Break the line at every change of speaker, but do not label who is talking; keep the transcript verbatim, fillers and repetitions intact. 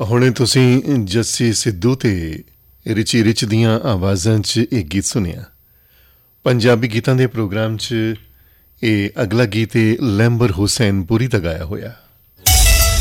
ਹੁਣੇ ਤੁਸੀਂ ਜੱਸੀ ਸਿੱਧੂ ਤੇ ਰਿਚੀ ਰਿਚ ਦੀਆਂ ਆਵਾਜ਼ਾਂ 'ਚ ਇਹ ਗੀਤ ਸੁਣਿਆ। ਪੰਜਾਬੀ ਗੀਤਾਂ ਦੇ ਪ੍ਰੋਗਰਾਮ 'ਚ ਇਹ ਅਗਲਾ ਗੀਤ ਹੈ ਲੈਂਬਰ ਹੁਸੈਨ ਪੁਰੀ ਦਾ ਗਾਇਆ ਹੋਇਆ।